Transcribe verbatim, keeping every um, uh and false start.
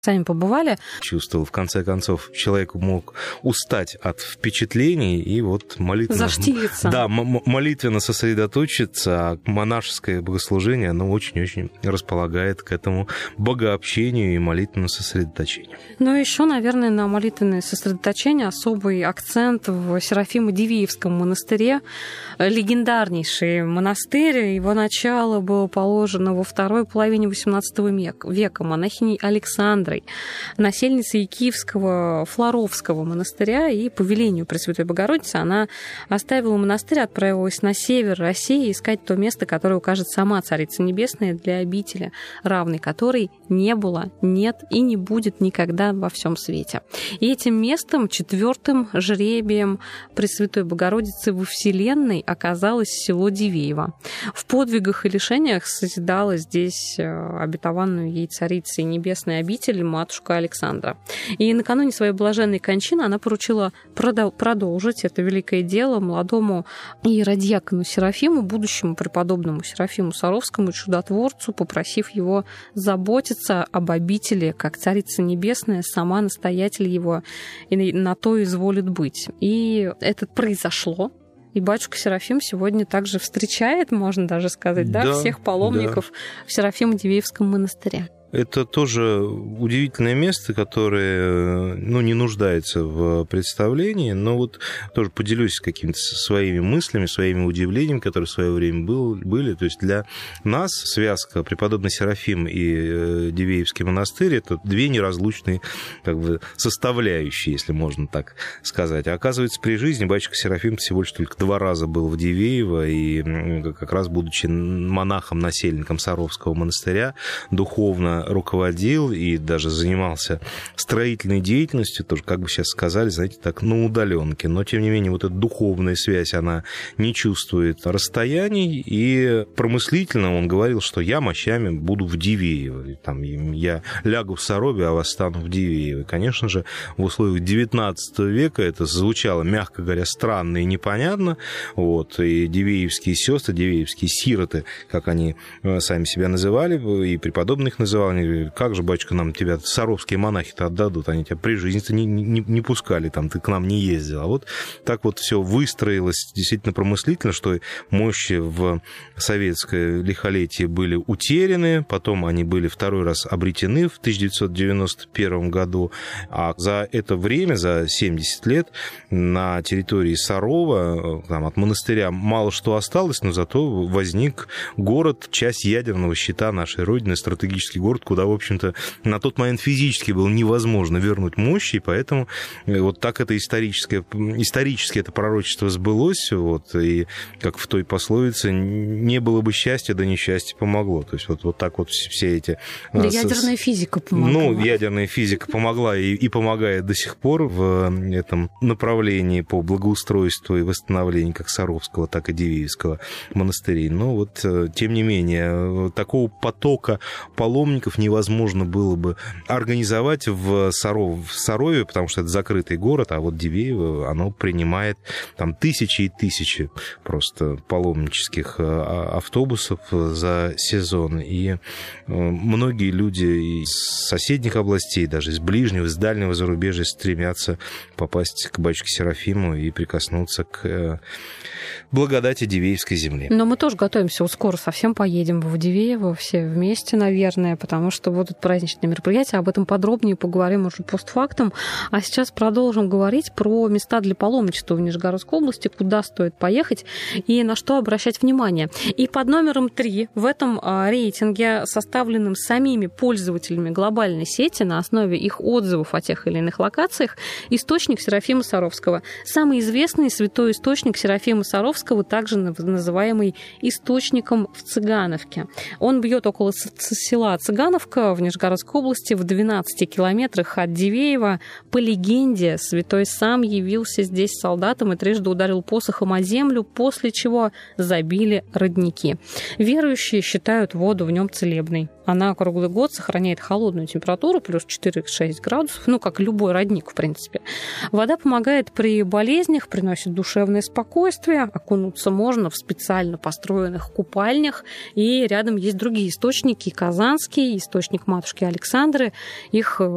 Сами побывали. Чувствовал, в конце концов, человек мог устать от впечатлений и вот молитвенно... Заштилиться. Да, м- молитвенно сосредоточиться, а монашеское богослужение, оно очень-очень располагает к этому богообщению и молитвенному сосредоточению. Ну, еще, наверное, на молитвенное сосредоточение особый акцент в Серафимо-Дивеевском монастыре. Легендарнейший монастырь. Его начало было положено во второй половине восемнадцатого века монахиней Александрой, насельницей Киевского Флоровского монастыря, и по велению Пресвятой Богородицы она оставила монастырь, отправилась на север России искать то место, которое укажет сама Царица Небесная для обители, равной которой не было, нет и не будет никогда во всем свете. И этим местом, четвертым жребием Пресвятой Богородицы во Вселенной оказалось село Дивеево. В подвигах и лишениях созидала здесь обетованную ей Царицей Небесной обитель матушка Александра. И накануне своей блаженной кончины она поручила продолжить это великое дело молодому иеродьякону Серафиму, будущему преподобному Серафиму Саровскому, чудотворцу, попросив его заботиться об обители, как Царица Небесная, сама настоятель его, и на то изволит быть. И это произошло. И батюшка Серафим сегодня также встречает, можно даже сказать, да, да, всех паломников, да, в Серафимо-Дивеевском монастыре. Это тоже удивительное место, которое, ну, не нуждается в представлении, но вот тоже поделюсь какими-то своими мыслями, своими удивлениями, которые в свое время был, были. То есть для нас связка преподобный Серафим и Дивеевский монастырь — это две неразлучные, как бы, составляющие, если можно так сказать. А оказывается, при жизни батюшка Серафим всего лишь только два раза был в Дивеево, и как раз будучи монахом-насельником Саровского монастыря, духовно руководил и даже занимался строительной деятельностью, тоже, как бы сейчас сказали, знаете, так, на удаленке. Но, тем не менее, вот эта духовная связь, она не чувствует расстояний, и промыслительно он говорил, что я мощами буду в Дивеево. Там, я лягу в Сарове, а восстану в Дивеево. И, конечно же, в условиях девятнадцатого века это звучало, мягко говоря, странно и непонятно. Вот. И дивеевские сестры, дивеевские сироты, как они сами себя называли, и преподобных называли, они говорили: как же, батюшка, нам тебя саровские монахи-то отдадут, они тебя при жизни-то не, не, не пускали, там, ты к нам не ездил. А вот так вот все выстроилось действительно промыслительно, что мощи в советское лихолетие были утеряны, потом они были второй раз обретены в тысяча девятьсот девяносто первом году, а за это время, за семьдесят лет, на территории Сарова, там, от монастыря мало что осталось, но зато возник город, часть ядерного щита нашей Родины, стратегический город, куда, в общем-то, на тот момент физически было невозможно вернуть мощи, и поэтому вот так это историческое, исторически это пророчество сбылось, вот, и как в той пословице, не было бы счастья, да несчастье помогло. То есть вот, вот так вот все эти... Да, ядерная физика помогла. Ну, ядерная физика помогла и, и помогает до сих пор в этом направлении по благоустройству и восстановлению как Саровского, так и Дивеевского монастырей. Но вот, тем не менее, такого потока паломников невозможно было бы организовать в, Саров, в Сарове, потому что это закрытый город, а вот Дивеево, оно принимает там тысячи и тысячи просто паломнических автобусов за сезон. И многие люди из соседних областей, даже из ближнего, из дальнего зарубежья стремятся попасть к батюшке Серафиму и прикоснуться к благодати Дивеевской земли. Но мы тоже готовимся, вот скоро совсем поедем в Дивеево, все вместе, наверное, потому что будут праздничные мероприятия, об этом подробнее поговорим уже постфактум. А сейчас продолжим говорить про места для паломничества в Нижегородской области, куда стоит поехать и на что обращать внимание. И под номером три в этом рейтинге, составленном самими пользователями глобальной сети на основе их отзывов о тех или иных локациях, источник Серафима Саровского. Самый известный святой источник Серафима Саровского, также называемый источником в Цыгановке. Он бьет около села Цыгановка в Нижегородской области в двенадцати километрах от Дивеева. По легенде, святой сам явился здесь солдатом и трижды ударил посохом о землю, после чего забили родники. Верующие считают воду в нем целебной. Она круглый год сохраняет холодную температуру, плюс четыре-шесть градусов, ну, как любой родник, в принципе. Вода помогает при болезнях, приносит душевное спокойствие. Окунуться можно в специально построенных купальнях. И рядом есть другие источники. Казанский источник матушки Александры. Их